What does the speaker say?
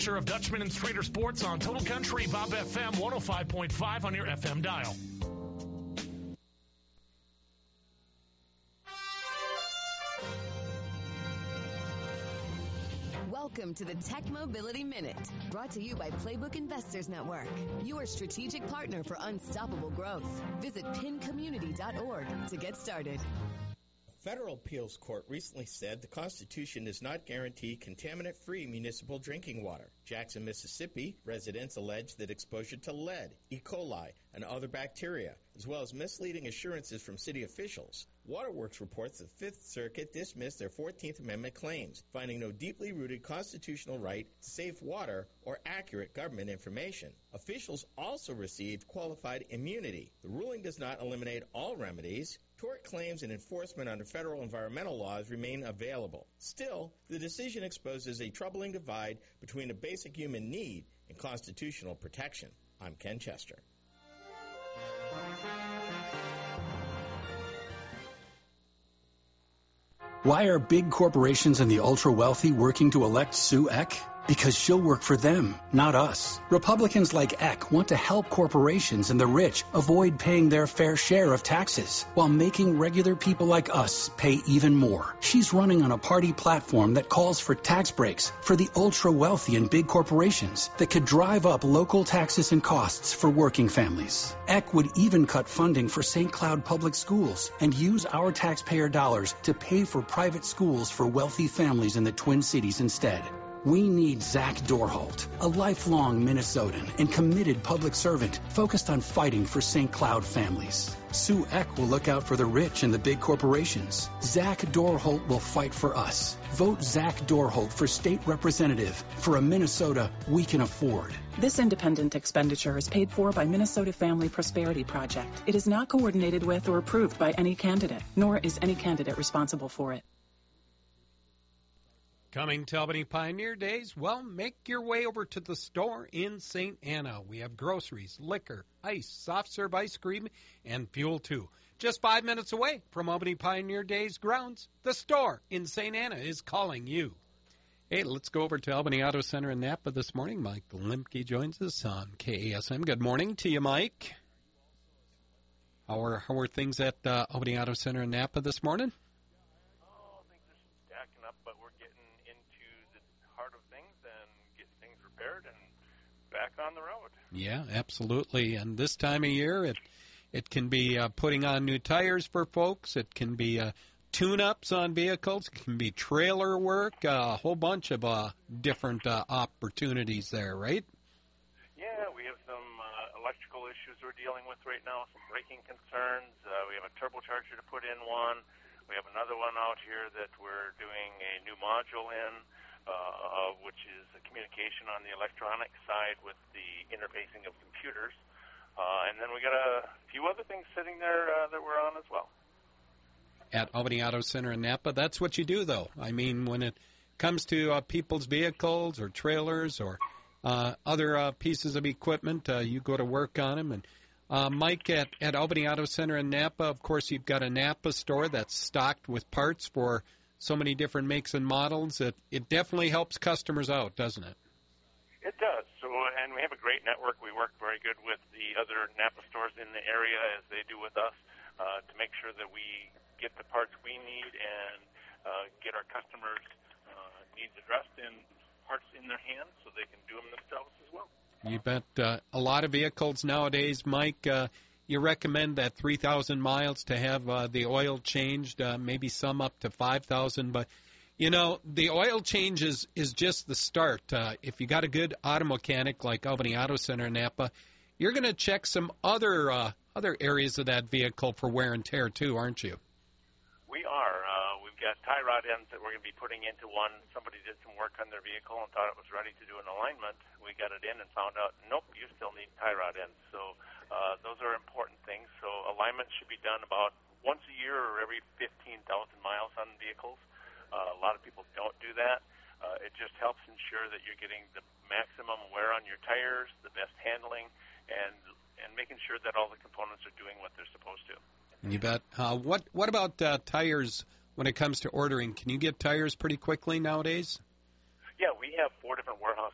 Fisher of Dutchman and Streeter Sports on Total Country Bob FM 105.5 on your FM dial. Welcome to the Tech Mobility Minute, brought to you by Playbook Investors Network, your strategic partner for unstoppable growth. Visit pincommunity.org to get started. A federal appeals court recently said the Constitution does not guarantee contaminant-free municipal drinking water. Jackson, Mississippi, residents allege that exposure to lead, E. coli, and other bacteria, as well as misleading assurances from city officials. Waterworks reports the Fifth Circuit dismissed their 14th Amendment claims, finding no deeply rooted constitutional right to safe water or accurate government information. Officials also received qualified immunity. The ruling does not eliminate all remedies. Tort claims and enforcement under federal environmental laws remain available. Still, the decision exposes a troubling divide between a basic human need and constitutional protection. I'm Ken Chester. Why are big corporations and the ultra-wealthy working to elect Sue Eck? Because she'll work for them, not us. Republicans like Eck want to help corporations and the rich avoid paying their fair share of taxes, while making regular people like us pay even more. She's running on a party platform that calls for tax breaks for the ultra-wealthy and big corporations that could drive up local taxes and costs for working families. Eck would even cut funding for St. Cloud Public Schools and use our taxpayer dollars to pay for private schools for wealthy families in the Twin Cities instead. We need Zach Dorholt, a lifelong Minnesotan and committed public servant focused on fighting for St. Cloud families. Sue Eck will look out for the rich and the big corporations. Zach Dorholt will fight for us. Vote Zach Dorholt for state representative for a Minnesota we can afford. This independent expenditure is paid for by Minnesota Family Prosperity Project. It is not coordinated with or approved by any candidate, nor is any candidate responsible for it. Coming to Albany Pioneer Days, well, make your way over to the store in St. Anna. We have groceries, liquor, ice, soft serve ice cream, and fuel too. Just 5 minutes away from Albany Pioneer Days grounds, the store in St. Anna is calling you. Hey, let's go over to Albany Auto Center in Napa this morning. Mike Lemke joins us on KASM. Good morning to you, Mike. How are things at Albany Auto Center in Napa this morning? Back on the road. Yeah, absolutely. And this time of year, it can be putting on new tires for folks. It can be tune-ups on vehicles. It can be trailer work. A whole bunch of different opportunities there, right? Yeah, we have some electrical issues we're dealing with right now, some braking concerns. We have a turbocharger to put in one. We have another one out here that we're doing a new module in. Which is a communication on the electronic side with the interfacing of computers. And then we got a few other things sitting there that we're on as well. At Albany Auto Center in Napa, that's what you do, though. I mean, when it comes to people's vehicles or trailers or other pieces of equipment, you go to work on them. And Mike, at Albany Auto Center in Napa, of course, you've got a Napa store that's stocked with parts for so many different makes and models. It definitely helps customers out, doesn't it? It does. So, and we have a great network. We work very good with the other Napa stores in the area as they do with us to make sure that we get the parts we need and get our customers' needs addressed in parts in their hands so they can do them themselves as well. You bet. A lot of vehicles nowadays, Mike, you recommend that 3,000 miles to have the oil changed, maybe some up to 5,000. But, you know, the oil change is just the start. If you got a good auto mechanic like Albany Auto Center in Napa, you're going to check some other areas of that vehicle for wear and tear, too, aren't you? We are. We've got tie rod ends that we're going to be putting into one. Somebody did some work on their vehicle and thought it was ready to do an alignment. We got it in and found out, nope, you still need tie rod ends. So those are important things. So alignment should be done about once a year or every 15,000 miles on vehicles. A lot of people don't do that. It just helps ensure that you're getting the maximum wear on your tires, the best handling, and making sure that all the components are doing what they're supposed to. You bet. What about tires when it comes to ordering? Can you get tires pretty quickly nowadays? Yeah, we have 4 different warehouses